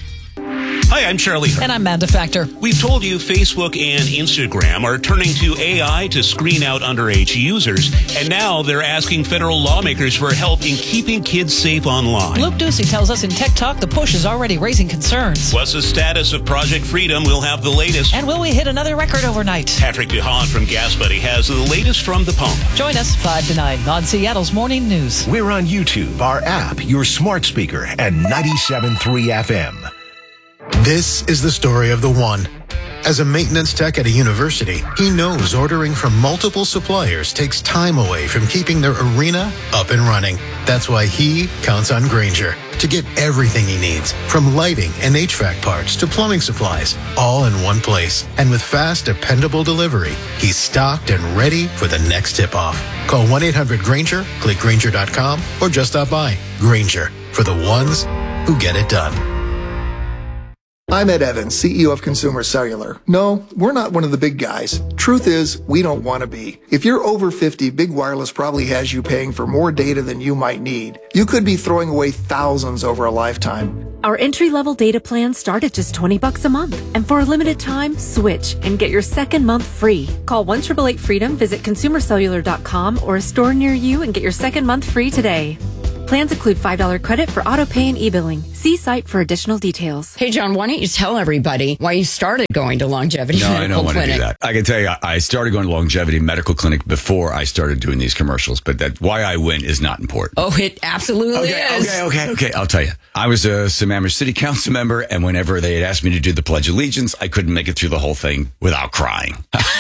Hi, I'm Charlie. And I'm Amanda Factor. We've told you Facebook and Instagram are turning to A I to screen out underage users, and now they're asking federal lawmakers for help in keeping kids safe online. Luke Ducey tells us in Tech Talk the push is already raising concerns. What's the status of Project Freedom? We'll have the latest. And will we hit another record overnight? Patrick DeHaan from Gas Buddy has the latest from the pump. Join us five to nine on Seattle's Morning News. We're on YouTube, our app, your smart speaker, and ninety-seven point three F M. This is the story of the one. As a maintenance tech at a university, he knows ordering from multiple suppliers takes time away from keeping their arena up and running. That's why he counts on Grainger, to get everything he needs, from lighting and H V A C parts to plumbing supplies, all in one place. And with fast, dependable delivery, he's stocked and ready for the next tip-off. Call one eight hundred Grainger, click Grainger dot com, or just stop by. Grainger, for the ones who get it done. I'm Ed Evans, C E O of Consumer Cellular. No, we're not one of the big guys. Truth is, we don't want to be. If you're over fifty, Big Wireless probably has you paying for more data than you might need. You could be throwing away thousands over a lifetime. Our entry-level data plans start at just twenty bucks a month. And for a limited time, switch and get your second month free. Call one eight eight eight freedom, visit consumer cellular dot com or a store near you and get your second month free today. Plans include five dollars credit for auto pay and e-billing. See site for additional details. Hey, John, why don't you tell everybody why you started going to Longevity No, I Medical don't want to Clinic? do that. I can tell you, I started going to Longevity Medical Clinic before I started doing these commercials, but that why I went is not important. Oh, it absolutely Okay, is. okay, okay, okay. I'll tell you. I was a Sammamish City Council member, and whenever they had asked me to do the Pledge of Allegiance, I couldn't make it through the whole thing without crying.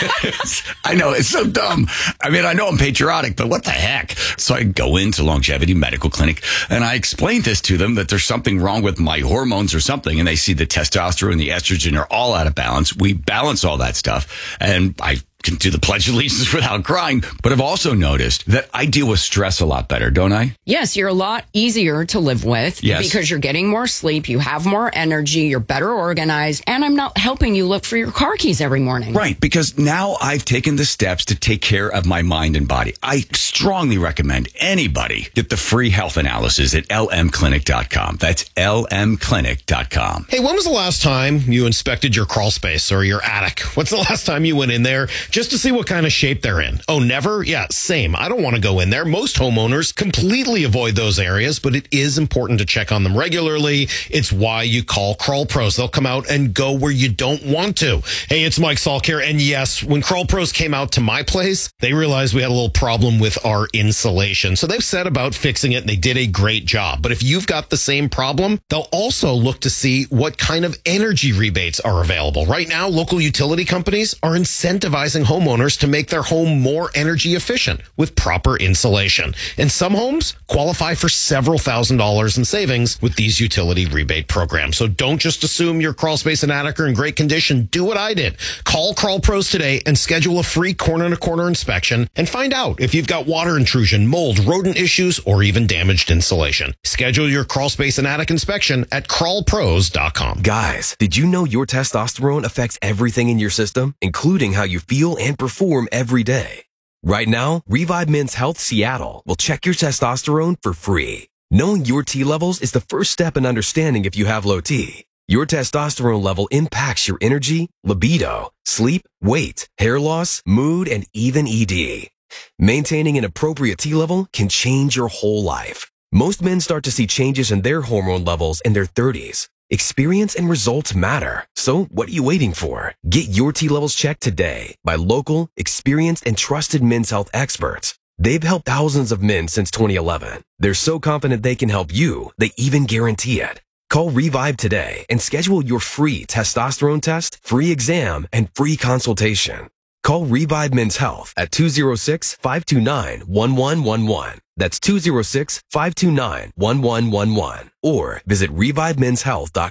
I know, it's so dumb. I mean, I know I'm patriotic, but what the heck? So I go into Longevity Medical Clinic, and I explained this to them, that there's something wrong with my hormones or something, and they see the testosterone and the estrogen are all out of balance. We balance all that stuff, and I can do the Pledge of Allegiance without crying. But I've also noticed that I deal with stress a lot better, don't I? Yes, you're a lot easier to live with Yes. because you're getting more sleep, you have more energy, you're better organized, and I'm not helping you look for your car keys every morning. Right, because now I've taken the steps to take care of my mind and body. I strongly recommend anybody get the free health analysis at L M clinic dot com. That's L M clinic dot com. Hey, when was the last time you inspected your crawl space or your attic? What's the last time you went in there just to see what kind of shape they're in? Oh, never? Yeah, same. I don't want to go in there. Most homeowners completely avoid those areas, but it is important to check on them regularly. It's why you call Crawl Pros. They'll come out and go where you don't want to. Hey, it's Mike Salk here. And yes, when Crawl Pros came out to my place, they realized we had a little problem with our insulation. So they've set about fixing it, and they did a great job. But if you've got the same problem, they'll also look to see what kind of energy rebates are available. Right now, local utility companies are incentivizing homeowners to make their home more energy efficient with proper insulation. And some homes qualify for several thousand dollars in savings with these utility rebate programs. So don't just assume your crawl space and attic are in great condition. Do what I did. Call Crawl Pros today and schedule a free corner-to-corner inspection and find out if you've got water intrusion, mold, rodent issues, or even damaged insulation. Schedule your crawl space and attic inspection at crawl pros dot com. Guys, did you know your testosterone affects everything in your system, including how you feel and perform every day? Right now, Revive Men's Health Seattle will check your testosterone for free. Knowing your T levels is the first step in understanding if you have low T. Your testosterone level impacts your energy, libido, sleep, weight, hair loss, mood, and even E D. Maintaining an appropriate T level can change your whole life. Most men start to see changes in their hormone levels in their thirties. Experience and results matter. So what are you waiting for? Get your T levels checked today by local, experienced, and trusted men's health experts. They've helped thousands of men since twenty eleven. They're so confident they can help you, they even guarantee it. Call Revive today and schedule your free testosterone test, free exam, and free consultation. Call Revive Men's Health at two oh six, five two nine, one one one one. That's two oh six, five two nine, one one one one. Or visit revive men's health dot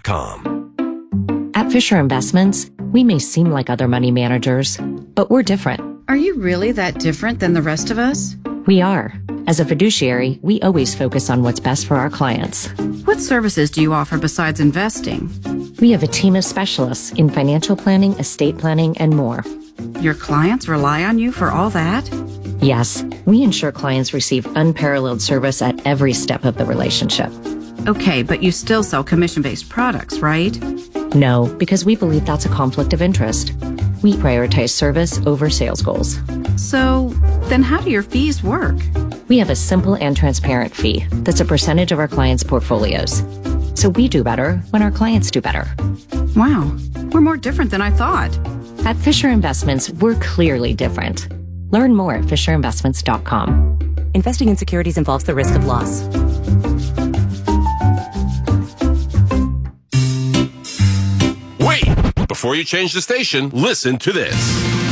com. At Fisher Investments, we may seem like other money managers, but we're different. Are you really that different than the rest of us? We are. As a fiduciary, we always focus on what's best for our clients. What services do you offer besides investing? We have a team of specialists in financial planning, estate planning, and more. Your clients rely on you for all that? Yes, we ensure clients receive unparalleled service at every step of the relationship. Okay, but you still sell commission-based products, right? No, because we believe that's a conflict of interest. We prioritize service over sales goals. So, then how do your fees work? We have a simple and transparent fee that's a percentage of our clients' portfolios. So we do better when our clients do better. Wow, we're more different than I thought. At Fisher Investments, we're clearly different. Learn more at fisher investments dot com. Investing in securities involves the risk of loss. Wait! Before you change the station, listen to this.